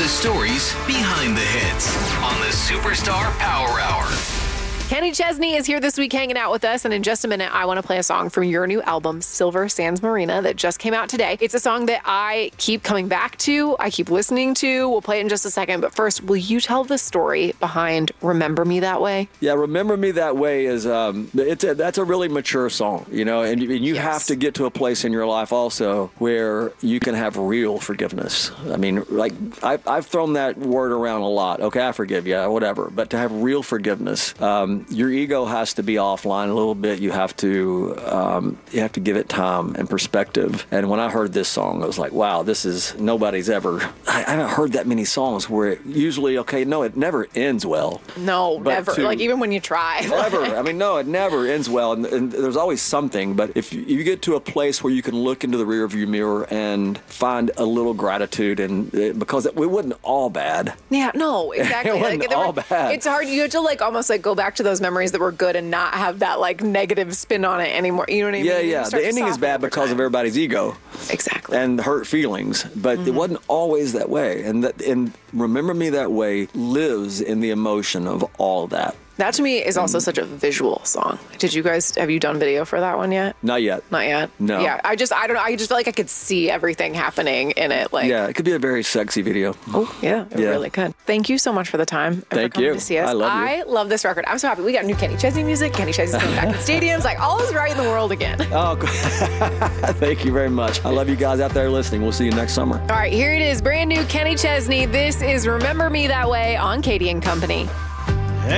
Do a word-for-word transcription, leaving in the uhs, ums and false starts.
the stories behind the hits on the Superstar Power Hour. Kenny Chesney is here this week hanging out with us, and in just a minute, I want to play a song from your new album, Silver Sands Marina, that just came out today. It's a song that I keep coming back to, I keep listening to. We'll play it in just a second, but first, will you tell the story behind Remember Me That Way? Yeah, Remember Me That Way is, um, it's a, that's a really mature song, you know, and, and you Yes. have to get to a place in your life also where you can have real forgiveness. I mean, like, I, I've thrown that word around a lot. Okay, I forgive you, whatever, but to have real forgiveness, um, your ego has to be offline a little bit. You have to um, you have to give it time and perspective. And when I heard this song, I was like, wow, this is, nobody's ever, I, I haven't heard that many songs where it usually, okay, no, it never ends well. No, But never. to- Like, even when you try. Never. I mean, no, it never ends well. And, and there's always something. But if you, you get to a place where you can look into the rearview mirror and find a little gratitude, and it, because it, it wasn't all bad. Yeah, no, exactly. It wasn't Like, there all were- bad. It's hard. You have to like almost like go back to those memories that were good and not have that like negative spin on it anymore. You know what I mean? Yeah, You yeah. start The to ending is soften bad over because of time. everybody's ego Exactly. and hurt feelings. But Mm-hmm. it wasn't always that way. And that and Remember Me That Way lives in the emotion of all that. That to me is also such a visual song. Did you guys, have you done video for that one yet? Not yet. Not yet? No. Yeah, I just, I don't know. I just feel like I could see everything happening in it. Like, Yeah, it could be a very sexy video. oh, yeah, it Yeah. really could. Thank you so much for the time and Thank for coming you. to see us. I love you. I love this record. I'm so happy. We got new Kenny Chesney music. Kenny Chesney's coming back in stadiums. Like, all is right in the world again. Oh, thank you very much. I love you guys out there listening. We'll see you next summer. All right, here it is. Brand new Kenny Chesney. This is Remember Me That Way on Katie and Company.